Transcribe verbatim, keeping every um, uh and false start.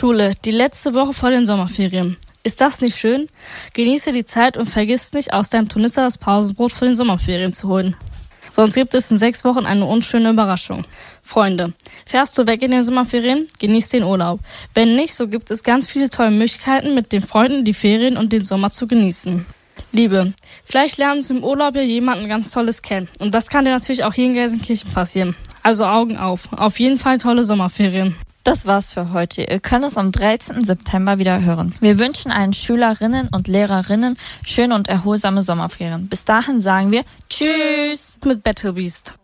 Schule, die letzte Woche vor den Sommerferien. Ist das nicht schön? Genieße die Zeit und vergiss nicht, aus deinem Tornister das Pausenbrot für den Sommerferien zu holen. Sonst gibt es in sechs Wochen eine unschöne Überraschung. Freunde, fährst du weg in den Sommerferien? Genieß den Urlaub. Wenn nicht, so gibt es ganz viele tolle Möglichkeiten, mit den Freunden die Ferien und den Sommer zu genießen. Liebe, vielleicht lernen Sie im Urlaub ja jemanden ganz Tolles kennen. Und das kann dir natürlich auch hier in Gelsenkirchen passieren. Also Augen auf. Auf jeden Fall tolle Sommerferien. Das war's für heute. Ihr könnt es am dreizehnten September wieder hören. Wir wünschen allen Schülerinnen und Lehrerinnen schöne und erholsame Sommerferien. Bis dahin sagen wir Tschüss mit Battle Beast.